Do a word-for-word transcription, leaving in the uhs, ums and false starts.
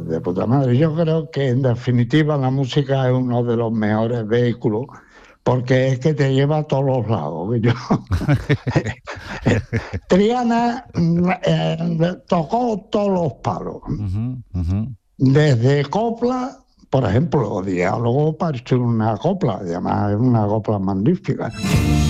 de puta madre. Yo creo que en definitiva la música es uno de los mejores vehículos porque es que te lleva a todos los lados. Yo, Triana eh, tocó todos los palos. Uh-huh, uh-huh. Desde copla, por ejemplo, Diálogo parece una copla, además es una copla magnífica.